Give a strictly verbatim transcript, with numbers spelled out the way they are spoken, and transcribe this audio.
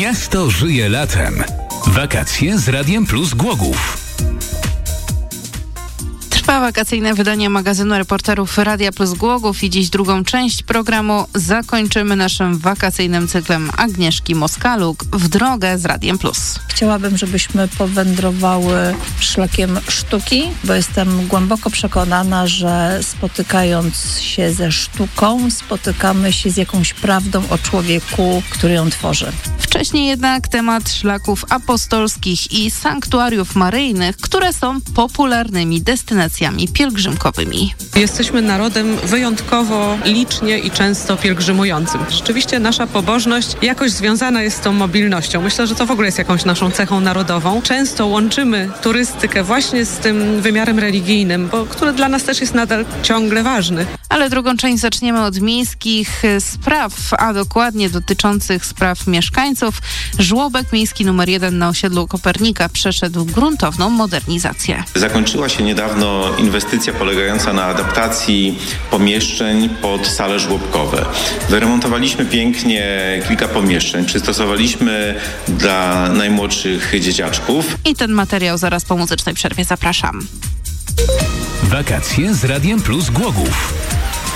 Miasto żyje latem. Wakacje z Radiem Plus Głogów. Trwa wakacyjne wydanie magazynu reporterów Radia Plus Głogów i dziś drugą część programu zakończymy naszym wakacyjnym cyklem Agnieszki Moskaluk w drogę z Radiem Plus. Chciałabym, żebyśmy powędrowały szlakiem sztuki, bo jestem głęboko przekonana, że spotykając się ze sztuką, spotykamy się z jakąś prawdą o człowieku, który ją tworzy. Wcześniej jednak temat szlaków apostolskich i sanktuariów maryjnych, które są popularnymi destynacjami pielgrzymkowymi. Jesteśmy narodem wyjątkowo licznie i często pielgrzymującym. Rzeczywiście nasza pobożność jakoś związana jest z tą mobilnością. Myślę, że to w ogóle jest jakąś naszą cechą narodową. Często łączymy turystykę właśnie z tym wymiarem religijnym, bo który dla nas też jest nadal ciągle ważny. Ale drugą część zaczniemy od miejskich spraw, a dokładnie dotyczących spraw mieszkańców. Żłobek miejski numer jeden na osiedlu Kopernika przeszedł gruntowną modernizację. Zakończyła się niedawno inwestycja polegająca na adaptacji pomieszczeń pod sale żłobkowe. Wyremontowaliśmy pięknie kilka pomieszczeń, przystosowaliśmy dla najmłodszych dzieciaczków. I ten materiał zaraz po muzycznej przerwie zapraszam. Wakacje z Radiem Plus Głogów.